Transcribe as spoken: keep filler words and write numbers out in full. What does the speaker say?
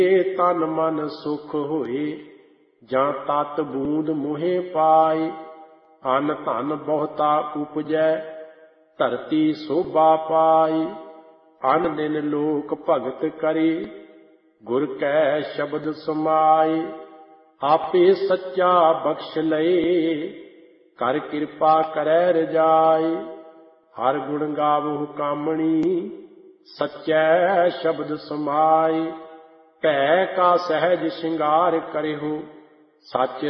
ਤਨ ਮਨ ਸੁਖ ਹੋਏ, ਜਾਂ ਤਤ ਬੂੰਦ ਮੁਹੇ ਪਾਏ। ਅਨ ਧਨ ਬਹੁਤਾ ਉਪਜੈ, ਧਰਤੀ ਸੋਭਾ ਪਾਈ। ਅਨ ਦਿਨ ਲੋਕ ਭਗਤ ਕਰੇ, ਗੁਰ ਕੈ ਸ਼ਬਦ ਸਮਾਏ। ਆਪੇ ਸੱਚਾ ਬਖਸ਼ ਲਏ, ਕਰ ਕਿਰਪਾ ਕਰੈ ਰਜਾਈ। ਹਰ ਗੁਣ ਗਾਵਹੁ ਕਾਮਣੀ, ਸੱਚੈ ਸ਼ਬਦ ਸਮਾਏ। ਭੈ ਕਾ ਸਹਿਜ ਸ਼ਿੰਗਾਰ ਕਰਿਹੁ, ਸੱਚ